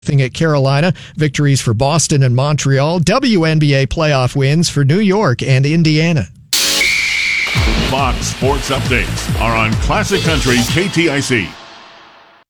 At Carolina, victories for Boston and Montreal, WNBA playoff wins for New York and Indiana. Fox Sports Updates are on Classic Country KTIC.